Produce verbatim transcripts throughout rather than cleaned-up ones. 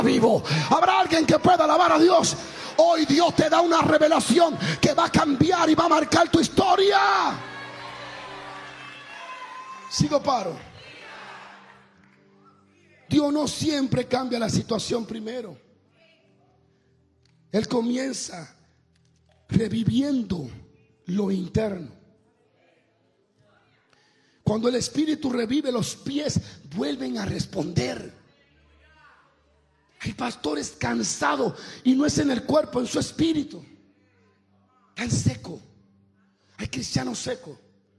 vivo. Habrá alguien que pueda alabar a Dios. Hoy Dios te da una revelación que va a cambiar y va a marcar tu historia. Sigo paro. Dios no siempre cambia la situación primero. Él comienza reviviendo lo interno. Cuando el Espíritu revive, los pies vuelven a responder. Hay pastores cansados y no es en el cuerpo, en su espíritu. Tan seco. Hay cristianos secos.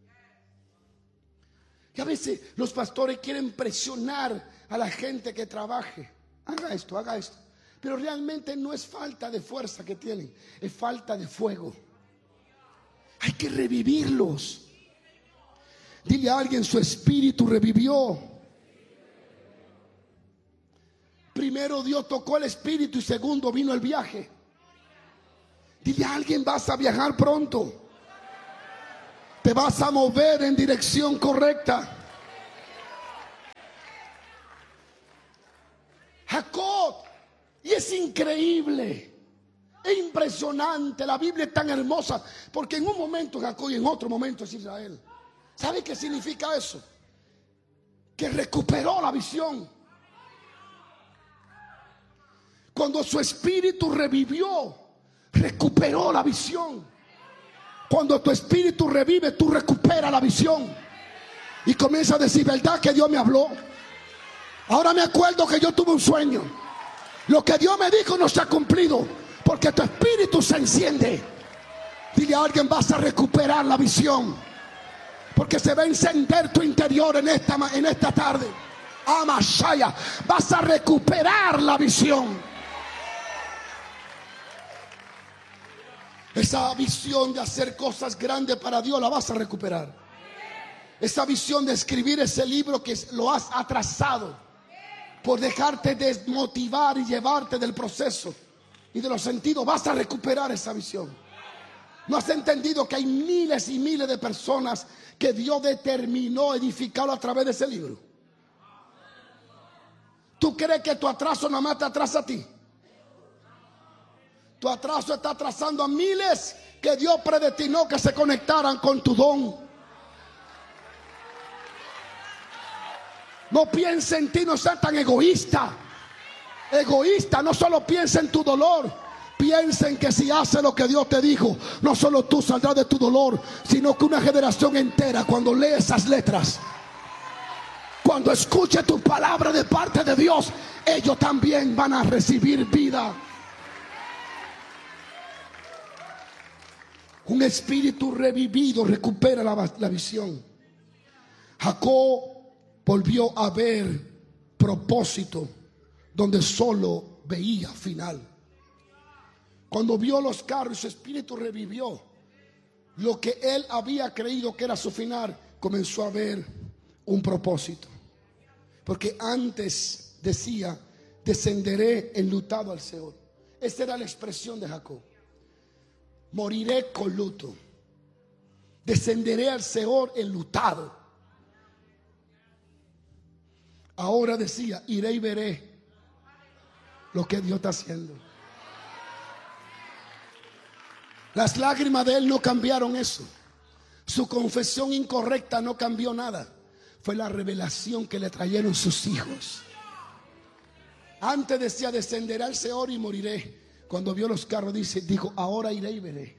Y a veces los pastores quieren presionar a la gente que trabaje. Haga esto, haga esto. Pero realmente no es falta de fuerza que tienen, es falta de fuego. Hay que revivirlos. Dile a alguien: su espíritu revivió. Primero Dios tocó el espíritu y segundo vino el viaje. Dile a alguien: vas a viajar pronto. Te vas a mover en dirección correcta. Jacob, y es increíble, es impresionante. La Biblia es tan hermosa porque en un momento es Jacob y en otro momento es Israel. ¿Sabe qué significa eso? Que recuperó la visión. Cuando su espíritu revivió, recuperó la visión. Cuando tu espíritu revive, tú recuperas la visión y comienza a decir: ¿verdad que Dios me habló? Ahora me acuerdo que yo tuve un sueño. Lo que Dios me dijo no se ha cumplido, porque tu espíritu se enciende. Dile a alguien: vas a recuperar la visión, porque se va a encender tu interior en esta, en esta tarde. Amashaya, vas a recuperar la visión. Esa visión de hacer cosas grandes para Dios la vas a recuperar. Esa visión de escribir ese libro que lo has atrasado por dejarte desmotivar y llevarte del proceso y de los sentidos, vas a recuperar esa visión. ¿No has entendido que hay miles y miles de personas que Dios determinó edificar a través de ese libro? ¿Tú crees que tu atraso nada más te atrasa a ti? Tu atraso está atrasando a miles que Dios predestinó que se conectaran con tu don. No piensa en ti, no seas tan egoísta. Egoísta, no solo piensa en tu dolor. Piensa en que si haces lo que Dios te dijo, no solo tú saldrás de tu dolor, sino que una generación entera, cuando lee esas letras, cuando escuche tu palabra de parte de Dios, ellos también van a recibir vida. Un espíritu revivido recupera la, la visión. Jacob volvió a ver propósito donde solo veía final. Cuando vio los carros, su espíritu revivió. Lo que él había creído que era su final, comenzó a ver un propósito. Porque antes decía: descenderé enlutado al Seol. Esa era la expresión de Jacob. Moriré con luto. Descenderé al Seol enlutado. Ahora decía: iré y veré lo que Dios está haciendo. Las lágrimas de él no cambiaron eso. Su confesión incorrecta no cambió nada. Fue la revelación que le trajeron sus hijos. Antes decía: descenderé al Seol y moriré. Cuando vio los carros, dice, dijo: ahora iré y veré.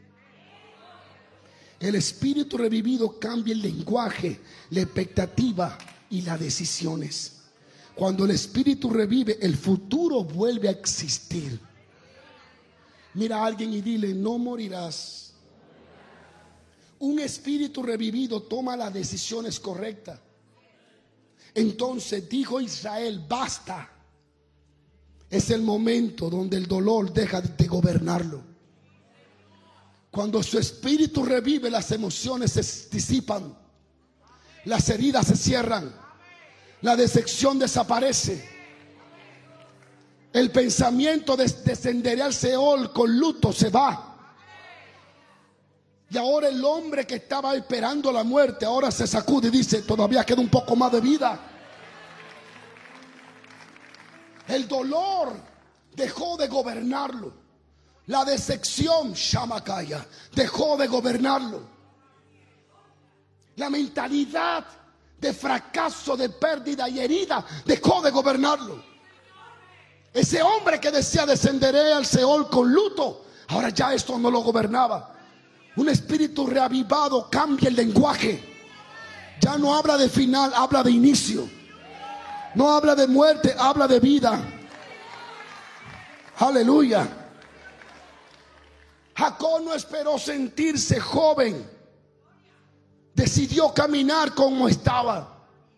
El espíritu revivido cambia el lenguaje, la expectativa y las decisiones. Cuando el espíritu revive, el futuro vuelve a existir. Mira a alguien y dile: no morirás. Un espíritu revivido toma las decisiones correctas. Entonces dijo Israel: basta. Es el momento donde el dolor deja de gobernarlo. Cuando su espíritu revive, las emociones se disipan, las heridas se cierran, la decepción desaparece. El pensamiento de descenderé al Seol con luto se va. Y ahora el hombre que estaba esperando la muerte ahora se sacude y dice: todavía queda un poco más de vida. El dolor dejó de gobernarlo. La decepción, Shamakaya, dejó de gobernarlo. La mentalidad de fracaso, de pérdida y herida dejó de gobernarlo. Ese hombre que decía descenderé al Seol con luto, ahora ya esto no lo gobernaba. Un espíritu reavivado cambia el lenguaje. Ya no habla de final, habla de inicio. No habla de muerte, habla de vida. Aleluya. Jacob no esperó sentirse joven. Decidió caminar como estaba.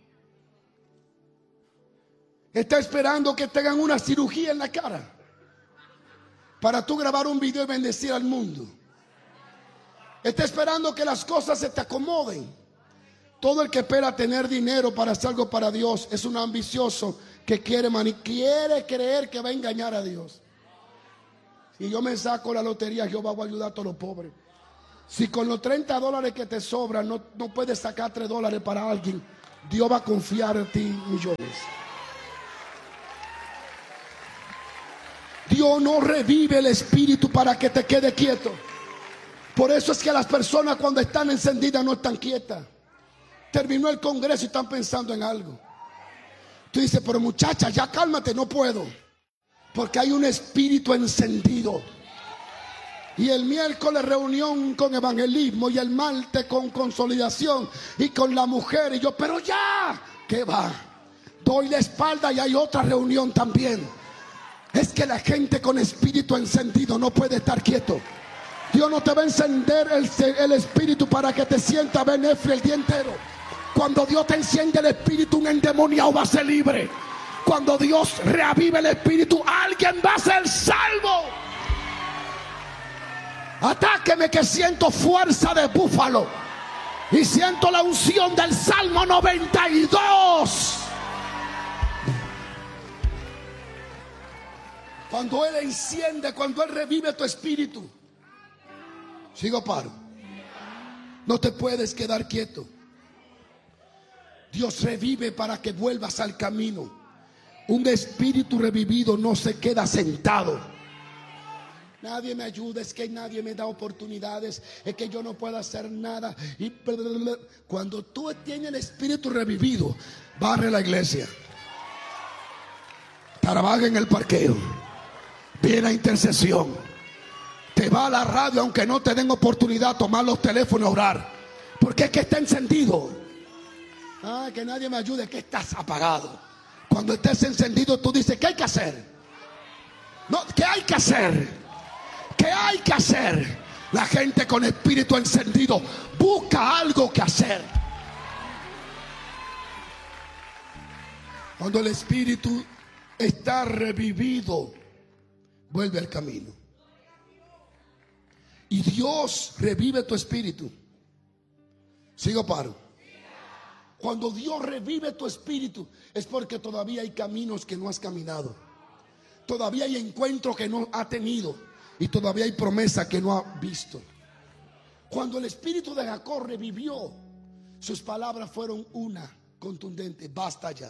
Está esperando que tengan una cirugía en la cara para tú grabar un video y bendecir al mundo. Está esperando que las cosas se te acomoden. Todo el que espera tener dinero para hacer algo para Dios es un ambicioso que quiere, mani quiere creer que va a engañar a Dios. Si yo me saco la lotería, Jehová va a ayudar a todos los pobres. Si con los treinta dólares que te sobran no, no puedes sacar tres dólares para alguien, Dios va a confiar en ti millones. Dios no revive el espíritu para que te quede quieto. Por eso es que las personas cuando están encendidas no están quietas. Terminó el congreso y están pensando en algo. Tú dices, pero muchacha, ya cálmate, no puedo. Porque hay un espíritu encendido. Y el miércoles reunión con evangelismo y el martes con consolidación y con la mujer. Y yo, pero ya, ¿qué va? Doy la espalda y hay otra reunión también. Es que la gente con espíritu encendido no puede estar quieto. Dios no te va a encender el, el espíritu para que te sientas benéfico el día entero. Cuando Dios te enciende el espíritu, un endemoniado va a ser libre. Cuando Dios reavive el espíritu, alguien va a ser salvo. Atáqueme que siento fuerza de búfalo y siento la unción del Salmo noventa y dos. Cuando Él enciende, cuando Él revive tu espíritu. Sigo paro. No te puedes quedar quieto. Dios revive para que vuelvas al camino. Un espíritu revivido no se queda sentado. Nadie me ayuda, es que nadie me da oportunidades, es que yo no puedo hacer nada. Y cuando tú tienes el espíritu revivido, barre la iglesia, trabaja en el parqueo, viene a intercesión, te va a la radio aunque no te den oportunidad, tomar los teléfonos a orar, porque es que está encendido. Ah, que nadie me ayude, que estás apagado. Cuando estés encendido tú dices, ¿qué hay que hacer? No, ¿qué hay que hacer? ¿Qué hay que hacer? La gente con espíritu encendido busca algo que hacer. Cuando el espíritu está revivido, vuelve al camino. Y Dios revive tu espíritu. Sigo paro. Cuando Dios revive tu espíritu es porque todavía hay caminos que no has caminado. Todavía hay encuentros que no has tenido. Y todavía hay promesa que no ha visto. Cuando el espíritu de Jacob revivió, sus palabras fueron una contundente: basta ya.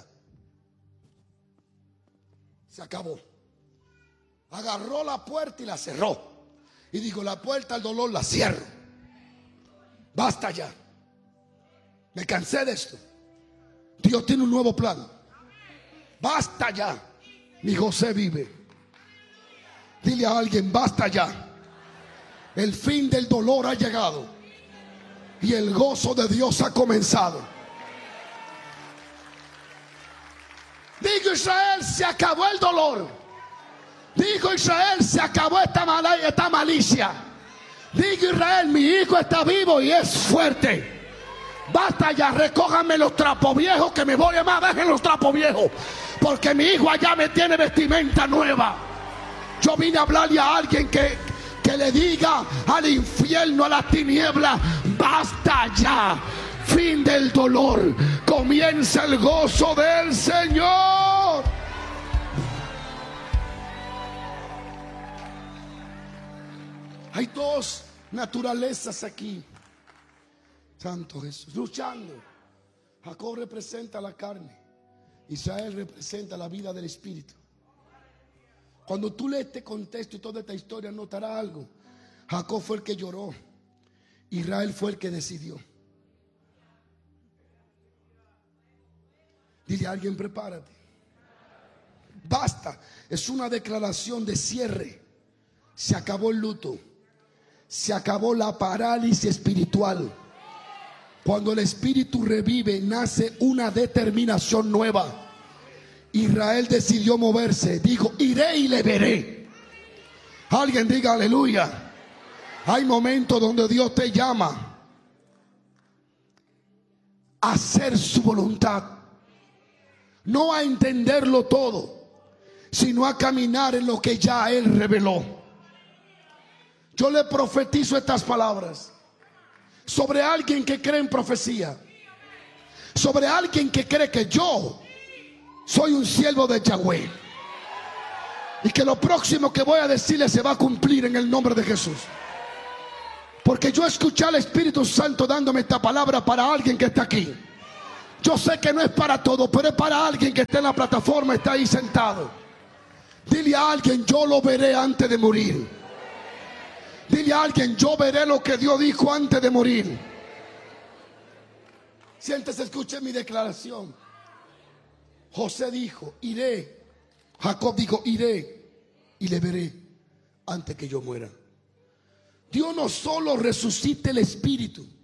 Se acabó. Agarró la puerta y la cerró. Y dijo, la puerta al dolor la cierro. Basta ya. Me cansé de esto. Dios tiene un nuevo plan. Basta ya. Mi José vive. Dile a alguien, basta ya. El fin del dolor ha llegado y el gozo de Dios ha comenzado. Digo Israel, se acabó el dolor. Digo Israel, se acabó esta, mal esta malicia. Digo Israel, mi hijo está vivo y es fuerte. Basta ya, recójanme los trapos viejos que me voy a más. Dejen los trapos viejos, porque mi hijo allá me tiene vestimenta nueva. Yo vine a hablarle a alguien que, que le diga al infierno, a la tiniebla, basta ya. Fin del dolor. Comienza el gozo del Señor. Hay dos naturalezas aquí. Santo Jesús. Luchando. Jacob representa la carne. Israel representa la vida del espíritu. Cuando tú lees este contexto y toda esta historia, notarás algo. Jacob fue el que lloró. Israel fue el que decidió. Dile a alguien, prepárate. Basta. Es una declaración de cierre. Se acabó el luto. Se acabó la parálisis espiritual. Cuando el espíritu revive, nace una determinación nueva. Israel decidió moverse. Dijo, iré y le veré. Alguien diga aleluya. Hay momentos donde Dios te llama a hacer su voluntad. No a entenderlo todo, sino a caminar en lo que ya Él reveló. Yo le profetizo estas palabras sobre alguien que cree en profecía, sobre alguien que cree que yo soy un siervo de Yahweh y que lo próximo que voy a decirle se va a cumplir en el nombre de Jesús. Porque yo escuché al Espíritu Santo dándome esta palabra para alguien que está aquí. Yo sé que no es para todo, pero es para alguien que está en la plataforma, está ahí sentado. Dile a alguien, yo lo veré antes de morir. Dile a alguien, yo veré lo que Dios dijo antes de morir. Siéntese, escuche mi declaración. José dijo, iré. Jacob dijo, iré y le veré antes que yo muera. Dios no solo resucita el espíritu,